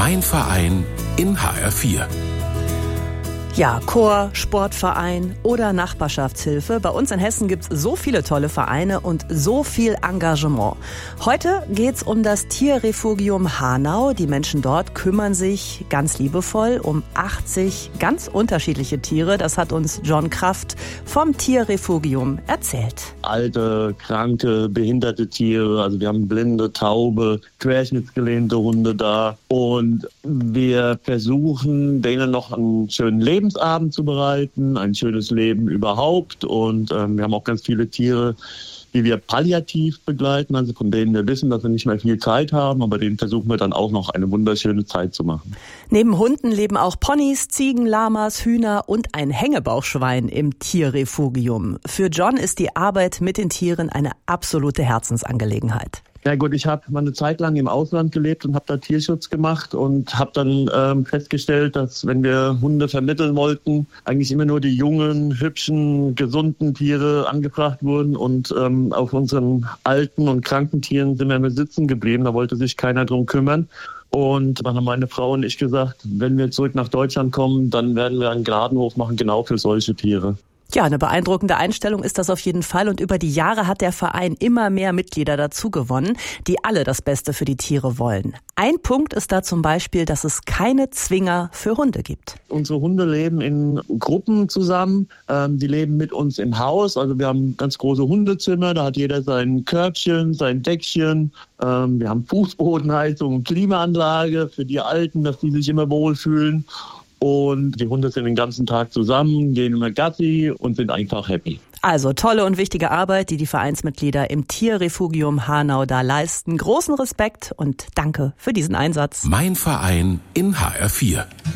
Mein Verein in HR4. Ja, Chor, Sportverein oder Nachbarschaftshilfe. Bei uns in Hessen gibt's so viele tolle Vereine und so viel Engagement. Heute geht's um das Tierrefugium Hanau. Die Menschen dort kümmern sich ganz liebevoll um 80 ganz unterschiedliche Tiere. Das hat uns John Kraft vom Tierrefugium erzählt. Alte, kranke, behinderte Tiere. Also wir haben blinde, taube, querschnittsgelähmte Hunde da. Und wir versuchen, denen noch einen schönen Lebensabend zu bereiten, ein schönes Leben überhaupt. Und wir haben auch ganz viele Tiere, die wir palliativ begleiten, also von denen wir wissen, dass wir nicht mehr viel Zeit haben, aber denen versuchen wir dann auch noch eine wunderschöne Zeit zu machen. Neben Hunden leben auch Ponys, Ziegen, Lamas, Hühner und ein Hängebauchschwein im Tierrefugium. Für John ist die Arbeit mit den Tieren eine absolute Herzensangelegenheit. Ja gut, ich habe mal eine Zeit lang im Ausland gelebt und habe da Tierschutz gemacht und habe dann festgestellt, dass wenn wir Hunde vermitteln wollten, eigentlich immer nur die jungen, hübschen, gesunden Tiere angefragt wurden und auf unseren alten und kranken Tieren sind wir immer sitzen geblieben. Da wollte sich keiner drum kümmern. Und dann haben meine Frau und ich gesagt, wenn wir zurück nach Deutschland kommen, dann werden wir einen Gnadenhof machen, genau für solche Tiere. Ja, eine beeindruckende Einstellung ist das auf jeden Fall. Und über die Jahre hat der Verein immer mehr Mitglieder dazu gewonnen, die alle das Beste für die Tiere wollen. Ein Punkt ist da zum Beispiel, dass es keine Zwinger für Hunde gibt. Unsere Hunde leben in Gruppen zusammen. Die leben mit uns im Haus. Also wir haben ganz große Hundezimmer. Da hat jeder sein Körbchen, sein Deckchen. Wir haben Fußbodenheizung, Klimaanlage für die Alten, dass die sich immer wohlfühlen. Und die Hunde sind den ganzen Tag zusammen, gehen immer Gassi und sind einfach happy. Also tolle und wichtige Arbeit, die Vereinsmitglieder im Tierrefugium Hanau da leisten. Großen Respekt und danke für diesen Einsatz. Mein Verein in HR4.